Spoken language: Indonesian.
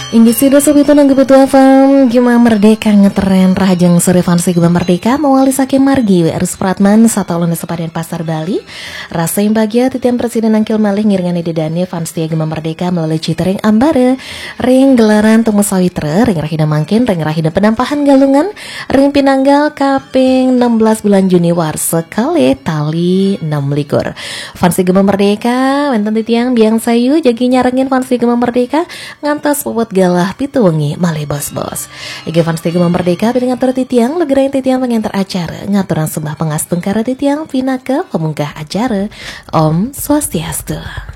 Inggi sudah sobitu nanggu betul afam Gima Merdeka ngetren Rahajeng sore fansi Gima Merdeka Mawali Saking Margi W.R. Supratman Sata ulun sepadian Pasar Bali Rasa yang bahagia titian Presiden Angkil Malih Ngiringan idedane fansi Gima Merdeka Melalui citering ambare Ring gelaran temu sawitra Ring rahina mangkin Ring rahina penampahan galungan Ring pinanggal kaping 16 bulan Juni war Sekali tali 6 likur Fansi Gema Merdeka Wenten titiang biang sayu Jagi nyarengin fansi Gema Merdeka Ngantos popot galah pitu wengi malih bos-bos. Iki fans Gema Merdeka pilih ngatur titiang legerain titiang pengantar acara ngaturan sembah pengastung kara titiang pinaka pemungkah acara Om Swastiastu.